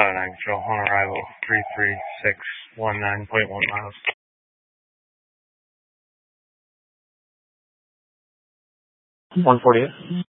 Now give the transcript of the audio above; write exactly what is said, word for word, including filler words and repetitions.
seven nine control, on arrival, three three six one nine point one miles. one forty-eight.